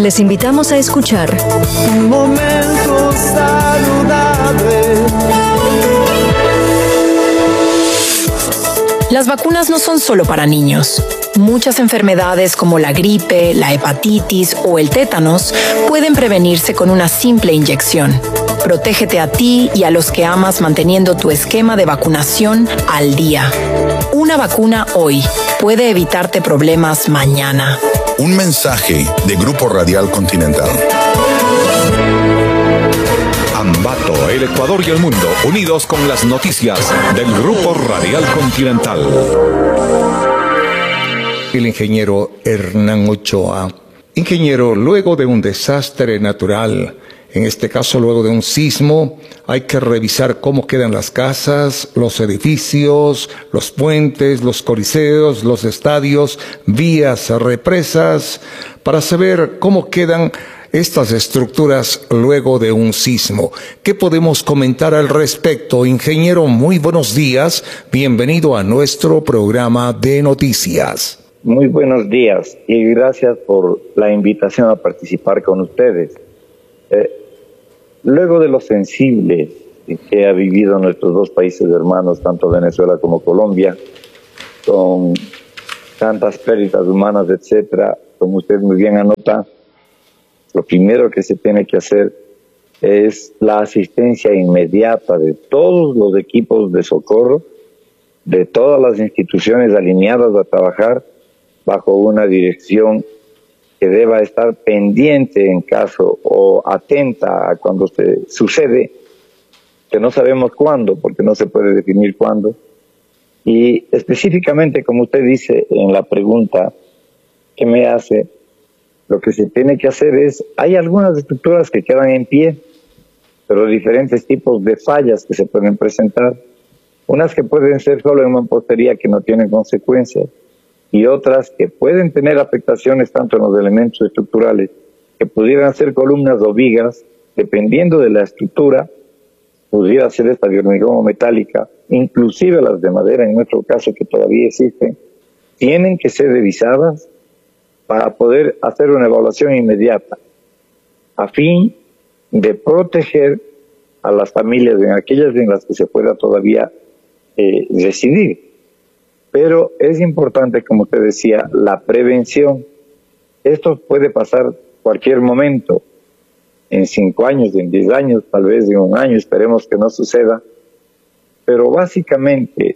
Les invitamos a escuchar Un momento saludable. Las vacunas no son solo para niños. Muchas enfermedades como la gripe, la hepatitis o el tétanos pueden prevenirse con una simple inyección. Protégete a ti y a los que amas manteniendo tu esquema de vacunación al día. Una vacuna hoy puede evitarte problemas mañana. Un mensaje de Grupo Radial Continental. Ambato, el Ecuador y el mundo, unidos con las noticias del Grupo Radial Continental. El ingeniero Hernán Ochoa. Ingeniero, luego de un desastre natural, en este caso luego de un sismo, hay que revisar cómo quedan las casas, los edificios, los puentes, los coliseos, los estadios, vías, represas, para saber cómo quedan estas estructuras luego de un sismo. ¿Qué podemos comentar al respecto? Ingeniero, muy buenos días. Bienvenido a nuestro programa de noticias. Muy buenos días y gracias por la invitación a participar con ustedes. Luego de lo sensible que ha vivido nuestros dos países hermanos, tanto Venezuela como Colombia, con tantas pérdidas humanas, etcétera, como usted muy bien anota, lo primero que se tiene que hacer es la asistencia inmediata de todos los equipos de socorro, de todas las instituciones alineadas a trabajar bajo una dirección que deba estar pendiente en caso o atenta a cuando se sucede, que no sabemos cuándo, porque no se puede definir cuándo. Y específicamente, como usted dice en la pregunta que me hace, lo que se tiene que hacer es, hay algunas estructuras que quedan en pie, pero diferentes tipos de fallas que se pueden presentar, unas que pueden ser solo en mampostería que no tienen consecuencias, y otras que pueden tener afectaciones tanto en los elementos estructurales, que pudieran ser columnas o vigas, dependiendo de la estructura, pudiera ser esta de hormigón o metálica, inclusive las de madera en nuestro caso que todavía existen, tienen que ser revisadas para poder hacer una evaluación inmediata, a fin de proteger a las familias en aquellas en las que se pueda todavía residir. Pero es importante, como usted decía, la prevención. Esto puede pasar cualquier momento, en 5 años, en 10 años, tal vez en 1 año, esperemos que no suceda. Pero básicamente,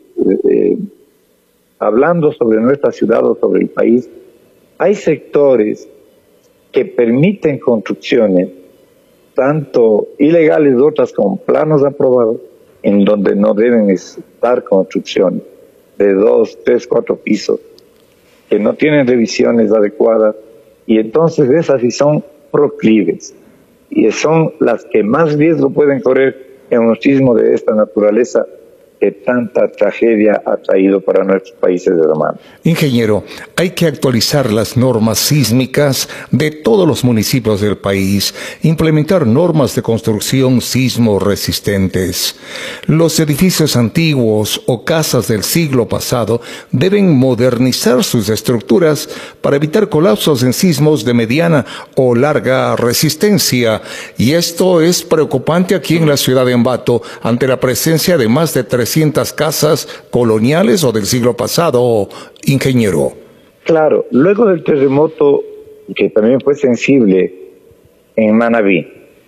hablando sobre nuestra ciudad o sobre el país, hay sectores que permiten construcciones, tanto ilegales, otras con planos aprobados, en donde no deben estar construcciones de 2, 3, 4 pisos, que no tienen revisiones adecuadas, y entonces esas sí son proclives, y son las que más riesgo pueden correr en un sismo de esta naturaleza que tanta tragedia ha traído para nuestros países hermanos. Ingeniero, hay que actualizar las normas sísmicas de todos los municipios del país, implementar normas de construcción sismo resistentes. Los edificios antiguos o casas del siglo pasado deben modernizar sus estructuras para evitar colapsos en sismos de mediana o larga resistencia. Y esto es preocupante aquí en la ciudad de Ambato, ante la presencia de más de 300 casas coloniales o del siglo pasado, ingeniero. Claro, luego del terremoto, que también fue sensible en Manabí,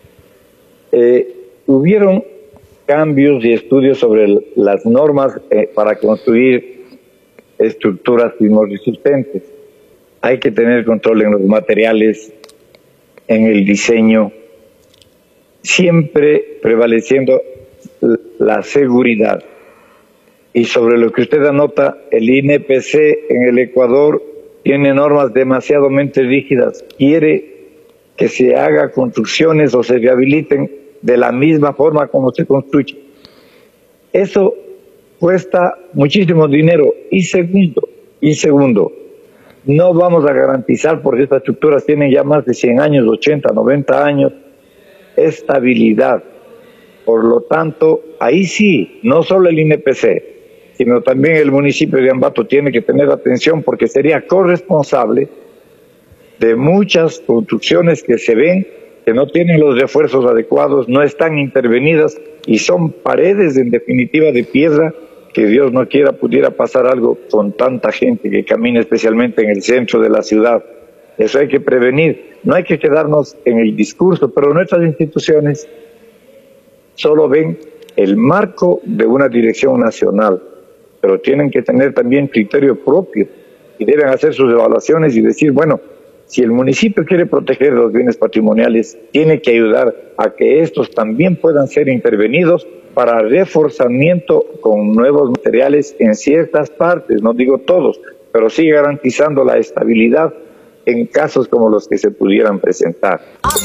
hubieron cambios y estudios sobre las normas para construir estructuras sismoresistentes. Hay que tener control en los materiales, en el diseño, siempre prevaleciendo la seguridad. Y sobre lo que usted anota, el INPC en el Ecuador tiene normas demasiadamente rígidas. Quiere que se haga construcciones o se rehabiliten de la misma forma como se construye. Eso cuesta muchísimo dinero. Y segundo, no vamos a garantizar, porque estas estructuras tienen ya más de 100 años, 80, 90 años, estabilidad. Por lo tanto, ahí sí, no solo el INPC, sino también el municipio de Ambato tiene que tener atención, porque sería corresponsable de muchas construcciones que se ven que no tienen los refuerzos adecuados, no están intervenidas y son paredes en definitiva de piedra, que Dios no quiera pudiera pasar algo con tanta gente que camina especialmente en el centro de la ciudad. Eso hay que prevenir, no hay que quedarnos en el discurso, pero nuestras instituciones solo ven el marco de una dirección nacional, pero tienen que tener también criterio propio y deben hacer sus evaluaciones y decir, bueno, si el municipio quiere proteger los bienes patrimoniales, tiene que ayudar a que estos también puedan ser intervenidos para reforzamiento con nuevos materiales en ciertas partes, no digo todos, pero sí garantizando la estabilidad en casos como los que se pudieran presentar.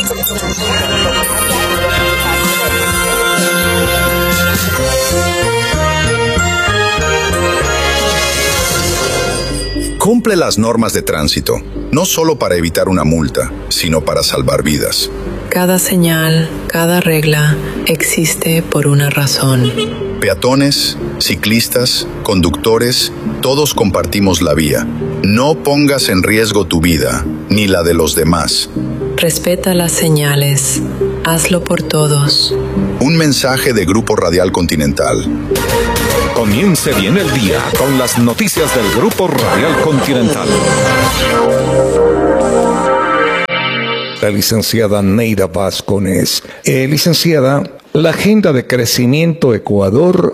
Cumple las normas de tránsito, no solo para evitar una multa, sino para salvar vidas. Cada señal, cada regla existe por una razón. Peatones, ciclistas, conductores, todos compartimos la vía. No pongas en riesgo tu vida, ni la de los demás. Respeta las señales. Hazlo por todos. Un mensaje de Grupo Radial Continental. Comience bien el día con las noticias del Grupo Radial Continental. La licenciada Neida Vázquez. Licenciada, la Agenda de Crecimiento Ecuador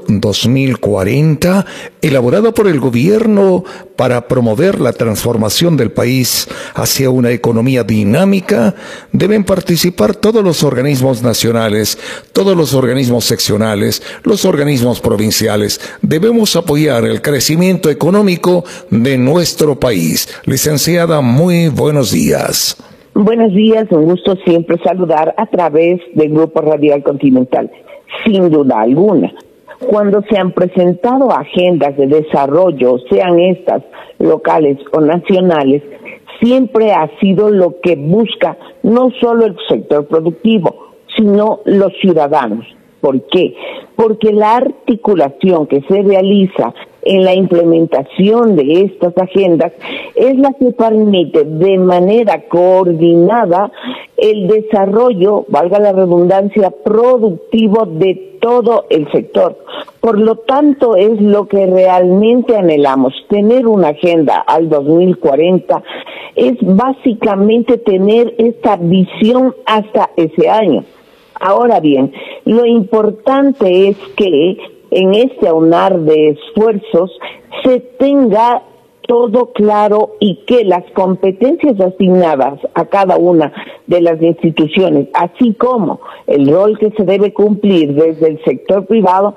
2040, elaborada por el gobierno para promover la transformación del país hacia una economía dinámica, deben participar todos los organismos nacionales, todos los organismos seccionales, los organismos provinciales. Debemos apoyar el crecimiento económico de nuestro país. Licenciada, muy buenos días. Buenos días, un gusto siempre saludar a través del Grupo Radial Continental. Sin duda alguna, cuando se han presentado agendas de desarrollo, sean estas locales o nacionales, siempre ha sido lo que busca no solo el sector productivo, sino los ciudadanos. ¿Por qué? Porque la articulación que se realiza en la implementación de estas agendas es la que permite de manera coordinada el desarrollo, valga la redundancia, productivo de todo el sector. Por lo tanto, es lo que realmente anhelamos. Tener una agenda al 2040 es básicamente tener esta visión hasta ese año. Ahora bien, lo importante es que en este aunar de esfuerzos se tenga todo claro y que las competencias asignadas a cada una de las instituciones, así como el rol que se debe cumplir desde el sector privado,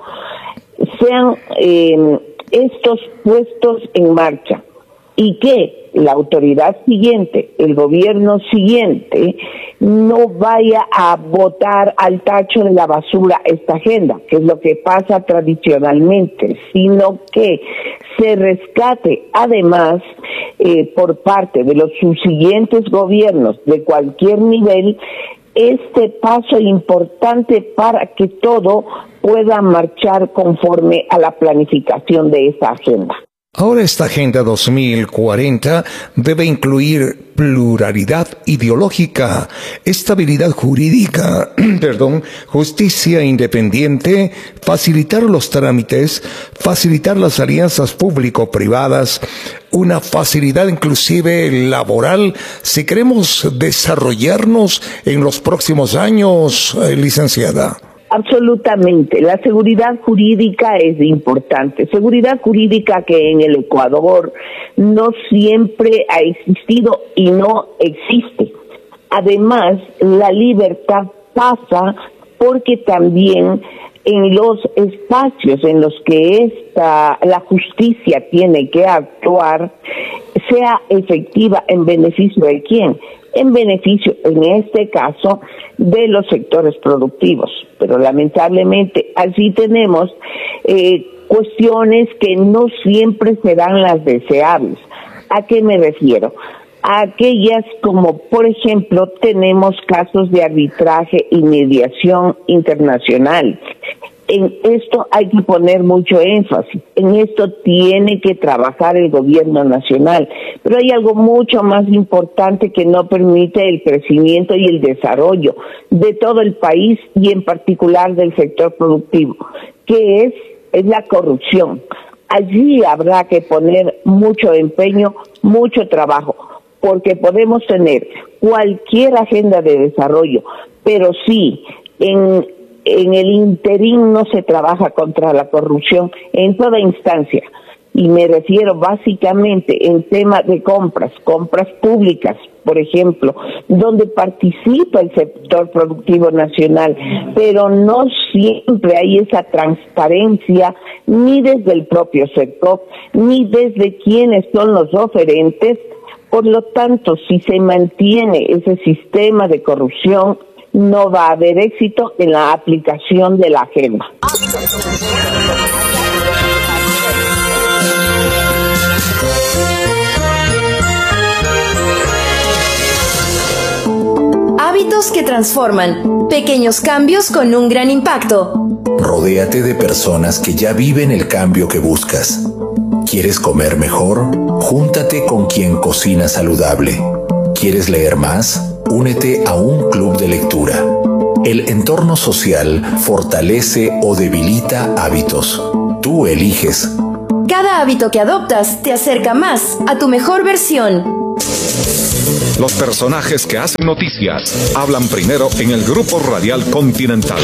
sean estos puestos en marcha y que la autoridad siguiente, el gobierno siguiente, no vaya a botar al tacho de la basura esta agenda, que es lo que pasa tradicionalmente, sino que se rescate además por parte de los subsiguientes gobiernos de cualquier nivel este paso importante para que todo pueda marchar conforme a la planificación de esta agenda. Ahora esta Agenda 2040 debe incluir pluralidad ideológica, estabilidad jurídica, justicia independiente, facilitar los trámites, facilitar las alianzas público-privadas, una facilidad inclusive laboral, si queremos desarrollarnos en los próximos años, licenciada. Absolutamente. La seguridad jurídica es importante. Seguridad jurídica que en el Ecuador no siempre ha existido y no existe. Además, la libertad pasa porque también en los espacios en los que la justicia tiene que actuar sea efectiva en beneficio de quién. En beneficio, en este caso, de los sectores productivos. Pero lamentablemente así tenemos cuestiones que no siempre serán las deseables. ¿A qué me refiero? A aquellas como, por ejemplo, tenemos casos de arbitraje y mediación internacional En esto hay que poner mucho énfasis, en esto tiene que trabajar el gobierno nacional, pero hay algo mucho más importante que no permite el crecimiento y el desarrollo de todo el país y en particular del sector productivo, que es la corrupción. Allí habrá que poner mucho empeño, mucho trabajo, porque podemos tener cualquier agenda de desarrollo, pero sí, en el interín no se trabaja contra la corrupción en toda instancia. Y me refiero básicamente en tema de compras públicas, por ejemplo, donde participa el sector productivo nacional, pero no siempre hay esa transparencia ni desde el propio sector, ni desde quienes son los oferentes. Por lo tanto, si se mantiene ese sistema de corrupción, no va a haber éxito en la aplicación de la agenda. Hábitos que transforman. Pequeños cambios con un gran impacto. Rodéate de personas que ya viven el cambio que buscas. ¿Quieres comer mejor? Júntate con quien cocina saludable. ¿Quieres leer más? Únete a un club de lectura. El entorno social fortalece o debilita hábitos. Tú eliges. Cada hábito que adoptas te acerca más a tu mejor versión. Los personajes que hacen noticias hablan primero en el Grupo Radial Continental.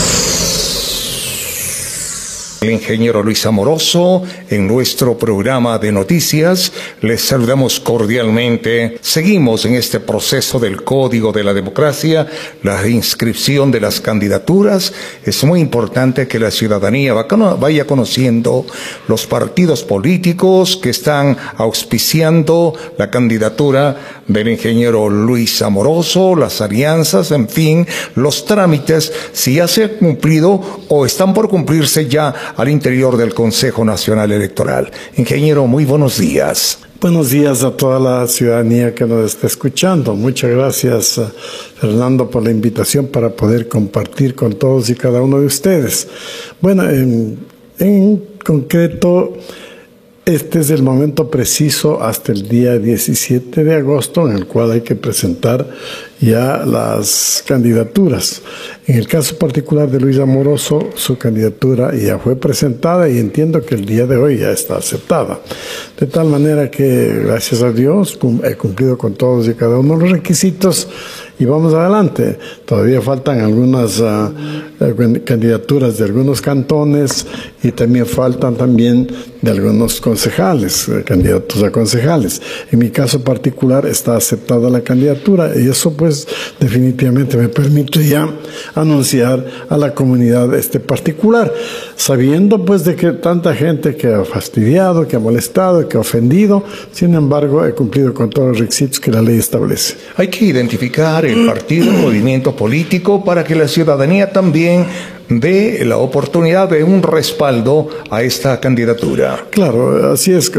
El ingeniero Luis Amoroso, en nuestro programa de noticias, les saludamos cordialmente. Seguimos en este proceso del Código de la Democracia, la inscripción de las candidaturas. Es muy importante que la ciudadanía vaya conociendo los partidos políticos que están auspiciando la candidatura del ingeniero Luis Amoroso, las alianzas, en fin, los trámites, si ya se han cumplido o están por cumplirse ya al interior del Consejo Nacional Electoral. Ingeniero, muy buenos días. Buenos días a toda la ciudadanía que nos está escuchando. Muchas gracias, Fernando, por la invitación para poder compartir con todos y cada uno de ustedes. Bueno, en concreto, este es el momento preciso hasta el día 17 de agosto en el cual hay que presentar ya las candidaturas. En el caso particular de Luis Amoroso, su candidatura ya fue presentada y entiendo que el día de hoy ya está aceptada. De tal manera que, gracias a Dios, he cumplido con todos y cada uno de los requisitos y vamos adelante. Todavía faltan algunas candidaturas de algunos cantones y también faltan de algunos concejales, candidatos a concejales. En mi caso particular está aceptada la candidatura y eso pues definitivamente me permite ya anunciar a la comunidad este particular, sabiendo pues de que tanta gente que ha fastidiado, que ha molestado, que ha ofendido, sin embargo he cumplido con todos los requisitos que la ley establece. Hay que identificar el partido, el movimiento político para que la ciudadanía también dé la oportunidad de un respaldo a esta candidatura. Claro, así es.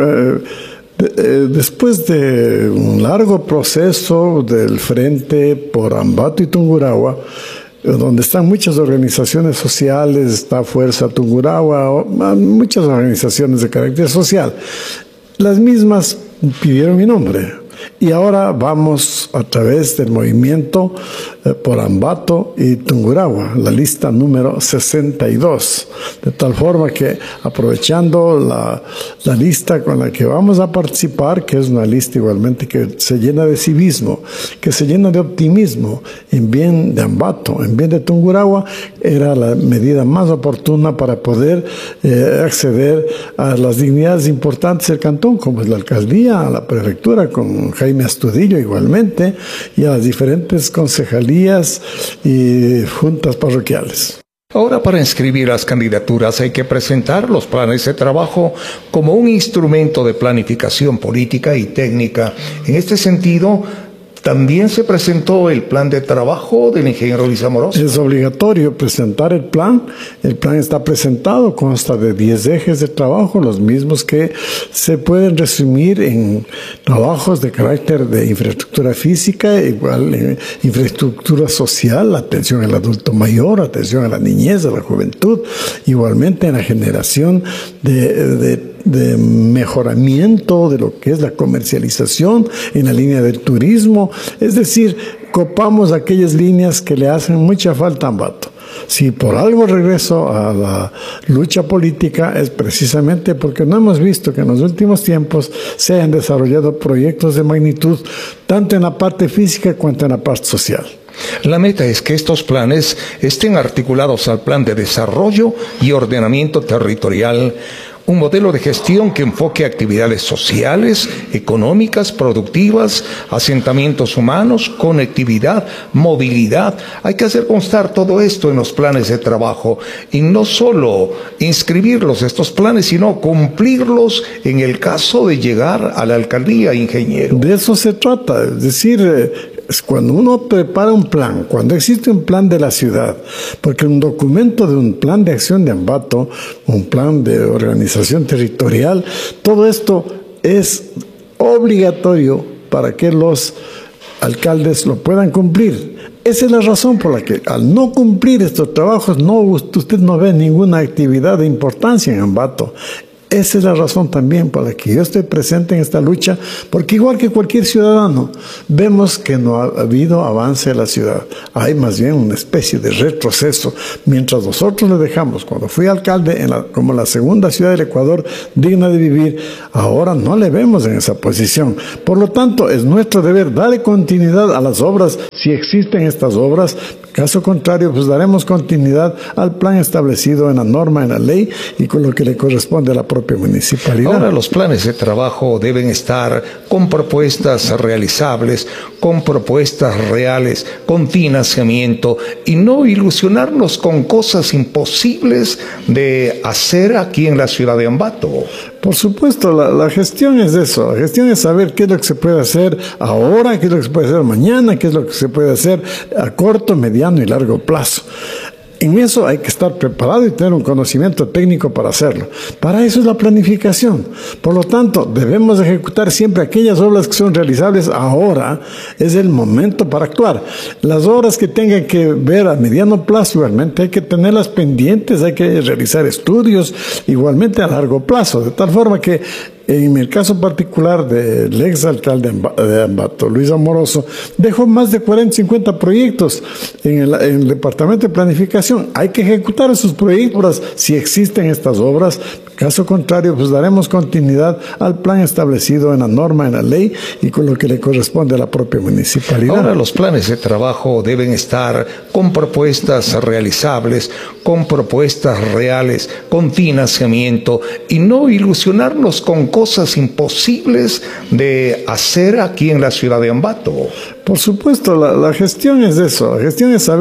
Después de un largo proceso del Frente por Ambato y Tungurahua, donde están muchas organizaciones sociales, está Fuerza Tungurahua, muchas organizaciones de carácter social, las mismas pidieron mi nombre. Y ahora vamos a través del movimiento por Ambato y Tungurahua, la lista número 62. De tal forma que, aprovechando la lista con la que vamos a participar, que es una lista igualmente que se llena de civismo, que se llena de optimismo en bien de Ambato, en bien de Tungurahua, era la medida más oportuna para poder acceder a las dignidades importantes del cantón, como es la alcaldía, a la prefectura, con Jaime Astudillo igualmente, y a las diferentes concejalías y juntas parroquiales. Ahora, para inscribir las candidaturas hay que presentar los planes de trabajo como un instrumento de planificación política y técnica. En este sentido, También se presentó el plan de trabajo del ingeniero Luis Amoroso. Es obligatorio presentar el plan. El plan está presentado, consta de 10 ejes de trabajo, los mismos que se pueden resumir en trabajos de carácter de infraestructura física, igual infraestructura social, atención al adulto mayor, atención a la niñez, a la juventud, igualmente en la generación de mejoramiento de lo que es la comercialización en la línea del turismo, es decir, copamos aquellas líneas que le hacen mucha falta a Ambato. Si por algo regreso a la lucha política es precisamente porque no hemos visto que en los últimos tiempos se hayan desarrollado proyectos de magnitud tanto en la parte física cuanto en la parte social. La meta es que estos planes estén articulados al plan de desarrollo y ordenamiento territorial, un modelo de gestión que enfoque actividades sociales, económicas, productivas, asentamientos humanos, conectividad, movilidad. Hay que hacer constar todo esto en los planes de trabajo y no solo inscribirlos estos planes, sino cumplirlos en el caso de llegar a la alcaldía, ingeniero. De eso se trata, es decir, cuando uno prepara un plan, cuando existe un plan de la ciudad, porque un documento de un plan de acción de Ambato, un plan de organización territorial, todo esto es obligatorio para que los alcaldes lo puedan cumplir. Esa es la razón por la que al no cumplir estos trabajos, usted no ve ninguna actividad de importancia en Ambato. Esa es la razón también por la que yo estoy presente en esta lucha, porque igual que cualquier ciudadano, vemos que no ha habido avance en la ciudad. Hay más bien una especie de retroceso. Mientras nosotros le dejamos, cuando fui alcalde, como la segunda ciudad del Ecuador digna de vivir, ahora no le vemos en esa posición. Por lo tanto, es nuestro deber darle continuidad a las obras, si existen estas obras. Caso contrario, pues daremos continuidad al plan establecido en la norma, en la ley y con lo que le corresponde a la propia municipalidad. Ahora los planes de trabajo deben estar con propuestas realizables, con propuestas reales, con financiamiento y no ilusionarnos con cosas imposibles de hacer aquí en la ciudad de Ambato. Por supuesto, la gestión es eso. La gestión es saber qué es lo que se puede hacer ahora, qué es lo que se puede hacer mañana, qué es lo que se puede hacer a corto, mediano y largo plazo. En eso hay que estar preparado y tener un conocimiento técnico para hacerlo. Para eso es la planificación. Por lo tanto, debemos ejecutar siempre aquellas obras que son realizables ahora. Es el momento para actuar. Las obras que tengan que ver a mediano plazo, igualmente hay que tenerlas pendientes, hay que realizar estudios, igualmente a largo plazo. De tal forma que en el caso particular del ex alcalde de Ambato, Luis Amoroso, dejó más de 40, 50 proyectos en el departamento de planificación. Hay que ejecutar esos proyectos si existen estas obras. Caso contrario, pues daremos continuidad al plan establecido en la norma, en la ley y con lo que le corresponde a la propia municipalidad. Ahora los planes de trabajo deben estar con propuestas realizables, con propuestas reales, con financiamiento y no ilusionarnos con cosas imposibles de hacer aquí en la ciudad de Ambato. Por supuesto, la gestión es eso. La gestión es saber